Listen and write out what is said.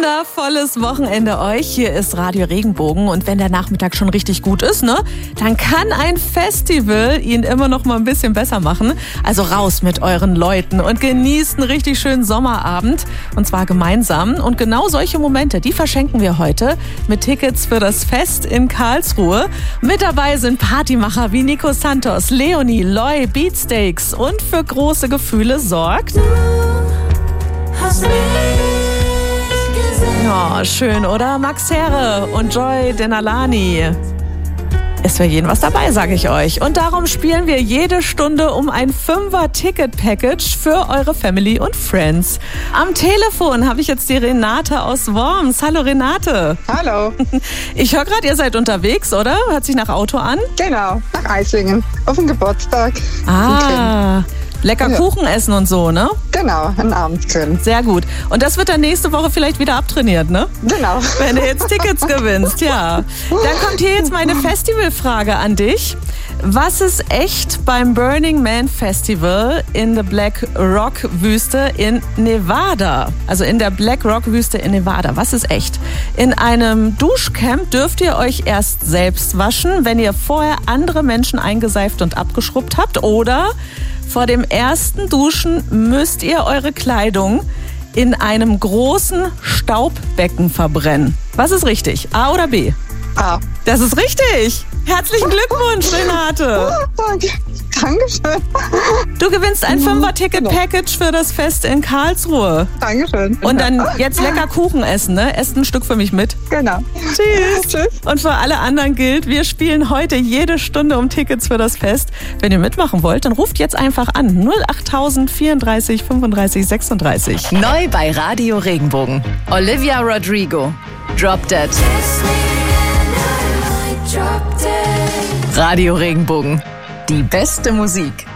wundervolles Wochenende euch. Hier ist Radio Regenbogen und wenn der Nachmittag schon richtig gut ist, dann kann ein Festival ihn immer noch mal ein bisschen besser machen. Also raus mit euren Leuten und genießt einen richtig schönen Sommerabend und zwar gemeinsam. Und genau solche Momente, die verschenken wir heute mit Tickets für das Fest in Karlsruhe. Mit dabei sind Partymacher wie Nico Santos, Leonie, Loy, Beatsteaks und für große Gefühle sorgt... Oh, schön, oder? Max Herre und Joy Denalani. Ist für jeden was dabei, sage ich euch. Und darum spielen wir jede Stunde um ein 5er-Ticket-Package für eure Family und Friends. Am Telefon habe ich jetzt die Renate aus Worms. Hallo Renate. Hallo. Ich höre gerade, ihr seid unterwegs, oder? Hört sich nach Auto an? Genau, nach Eislingen. Auf dem Geburtstag. Lecker Kuchen essen und so, ne? Genau, ein Abendsgrillen. Sehr gut. Und das wird dann nächste Woche vielleicht wieder abtrainiert, ne? Genau. Wenn du jetzt Tickets gewinnst, ja. Dann kommt hier jetzt meine Festivalfrage an dich. Was ist echt beim Burning Man Festival in der Black Rock Wüste in Nevada? Also in der Black Rock Wüste in Nevada. Was ist echt? In einem Duschcamp dürft ihr euch erst selbst waschen, wenn ihr vorher andere Menschen eingeseift und abgeschrubbt habt. Oder vor dem ersten Duschen müsst ihr eure Kleidung in einem großen Staubbecken verbrennen. Was ist richtig? A oder B? A. Das ist richtig. Herzlichen Glückwunsch, Renate. Danke. Dankeschön. Du gewinnst ein 5er-Ticket-Package für das Fest in Karlsruhe. Dankeschön. Und dann jetzt lecker Kuchen essen, ne? Esst ein Stück für mich mit. Genau. Tschüss. Tschüss. Und für alle anderen gilt, wir spielen heute jede Stunde um Tickets für das Fest. Wenn ihr mitmachen wollt, dann ruft jetzt einfach an. 08000 34 35 36. Neu bei Radio Regenbogen. Olivia Rodrigo. Drop Dead. Radio Regenbogen. Die beste Musik.